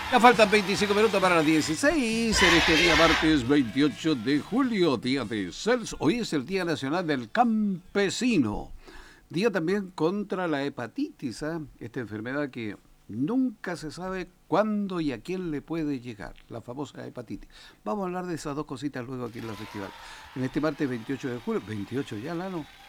Ya faltan 25 minutos para las 16 en este día martes 28 de julio, día de Celso. Hoy es el Día Nacional del Campesino. Día también contra la hepatitis, ¿eh? Esta enfermedad que nunca se sabe cuándo y a quién le puede llegar, la famosa hepatitis. Vamos a hablar de esas dos cositas luego aquí en la festival. En este martes 28 de julio, 28 ya, Lalo.